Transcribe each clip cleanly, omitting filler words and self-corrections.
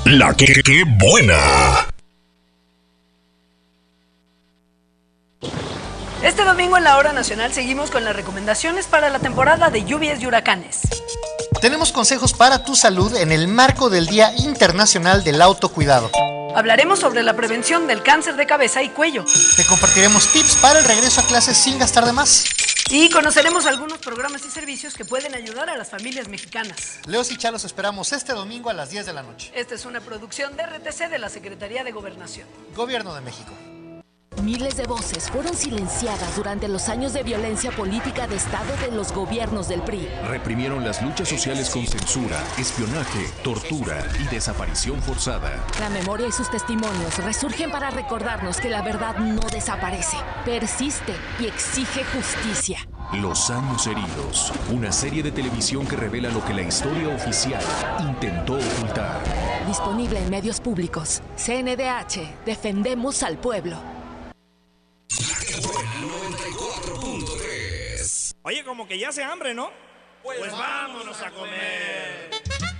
La que buena. Este domingo en la Hora Nacional seguimos con las recomendaciones para la temporada de lluvias y huracanes. Tenemos consejos para tu salud en el marco del Día Internacional del Autocuidado. Hablaremos sobre la prevención del cáncer de cabeza y cuello. Te compartiremos tips para el regreso a clases sin gastar de más. Y conoceremos algunos programas y servicios que pueden ayudar a las familias mexicanas. Leos y Chá los esperamos este domingo a las 10 de la noche. Esta es una producción de RTC de la Secretaría de Gobernación. Gobierno de México. Miles de voces fueron silenciadas durante los años de violencia política de Estado de los gobiernos del PRI. Reprimieron las luchas sociales con censura, espionaje, tortura y desaparición forzada. La memoria y sus testimonios resurgen para recordarnos que la verdad no desaparece, persiste y exige justicia. Los años heridos, una serie de televisión que revela lo que la historia oficial intentó ocultar. Disponible en medios públicos. CNDH, defendemos al pueblo. 94.3. Oye, como que ya hace hambre, ¿no? Pues vámonos a comer.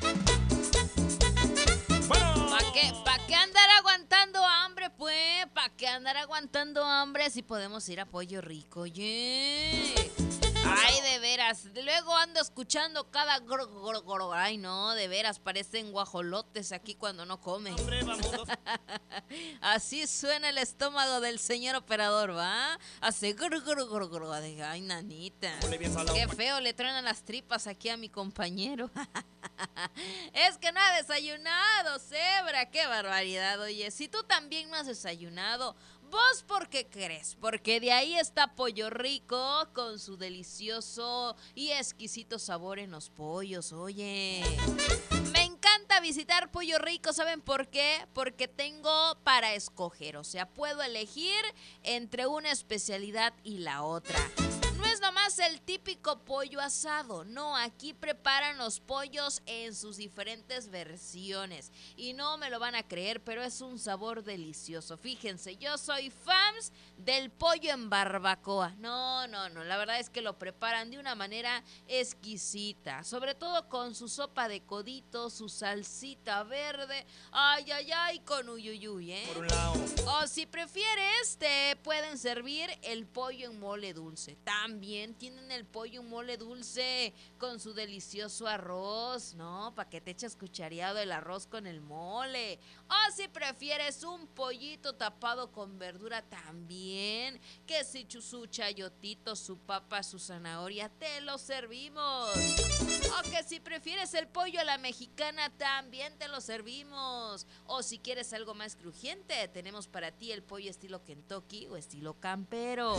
Bueno. ¿Para qué andar aguantando hambre, pues? ¿Para qué andar aguantando hambre si podemos ir a Pollo Rico? Oye. Ay, de veras. Luego ando escuchando cada gro. Ay, no, de veras, parecen guajolotes aquí cuando no comen. Hombre, vámonos. Así suena el estómago del señor operador, ¿va? Hace gro. Ay, nanita. Qué feo le truenan las tripas aquí a mi compañero. Es que no ha desayunado, Zebra. Qué barbaridad. Oye, si tú también no has desayunado, ¿vos por qué crees? Porque de ahí está Pollo Rico con su delicioso y exquisito sabor en los pollos. Oye, me encanta visitar Pollo Rico. ¿Saben por qué? Porque tengo para escoger. O sea, puedo elegir entre una especialidad y la otra. No es nomás el típico pollo asado, no, aquí preparan los pollos en sus diferentes versiones. Y no me lo van a creer, pero es un sabor delicioso. Fíjense, yo soy fans del pollo en barbacoa. No, la verdad es que lo preparan de una manera exquisita. Sobre todo con su sopa de codito, su salsita verde. Ay, con uyuyuy, ¿eh? Por un lado. O si prefieres, te pueden servir el pollo en mole dulce. También tienen el pollo en mole dulce con su delicioso arroz, ¿no? Para que te eches cuchareado el arroz con el mole. O si prefieres un pollito tapado con verdura también, que si su chayotito, su papa, su zanahoria, te lo servimos. O que si prefieres el pollo a la mexicana, también te lo servimos. O si quieres algo más crujiente, tenemos para ti el pollo estilo Kentucky o estilo campero.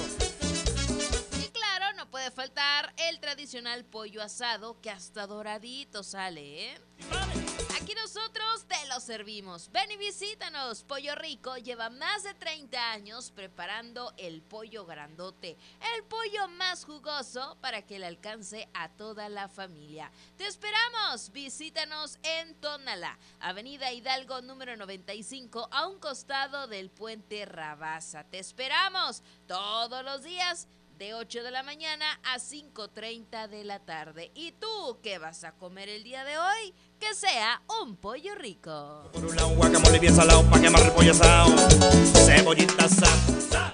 Y claro, no puede faltar el tradicional pollo asado que hasta doradito sale, ¿eh? Aquí nosotros te lo servimos. Ven y visítanos. Pollo Rico lleva más de 30 años preparando el pollo grandote, el pollo más jugoso para que le alcance a toda la familia. Te esperamos. Visítanos en Tonalá, Avenida Hidalgo número 95, a un costado del puente Rabasa. Te esperamos todos los días de 8 de la mañana a 5:30 de la tarde. ¿Y tú qué vas a comer el día de hoy? Que sea un pollo rico. Por un lado, guacamole bien salado pa' quemar el pollo asado. Cebollita sa.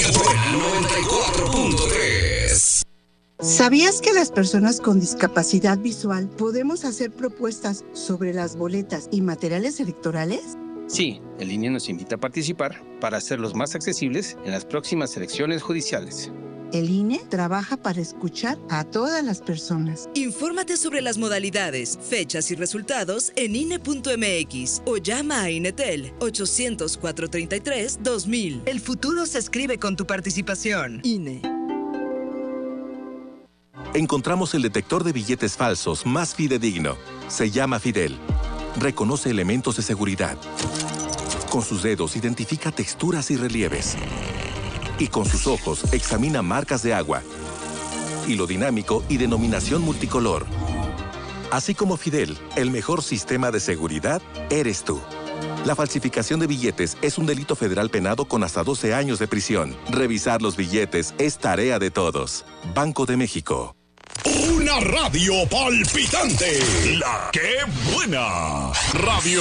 94.3. ¿Sabías que las personas con discapacidad visual podemos hacer propuestas sobre las boletas y materiales electorales? Sí, el INE nos invita a participar para hacerlos más accesibles en las próximas elecciones judiciales. El INE trabaja para escuchar a todas las personas. Infórmate sobre las modalidades, fechas y resultados en INE.mx o llama a INETEL 800-433-2000. El futuro se escribe con tu participación. INE. Encontramos el detector de billetes falsos más fidedigno. Se llama Fidel. Reconoce elementos de seguridad. Con sus dedos identifica texturas y relieves. Y con sus ojos examina marcas de agua, hilo dinámico y denominación multicolor. Así como Fidel, el mejor sistema de seguridad eres tú. La falsificación de billetes es un delito federal penado con hasta 12 años de prisión. Revisar los billetes es tarea de todos. Banco de México. Una radio palpitante. La que buena. Radio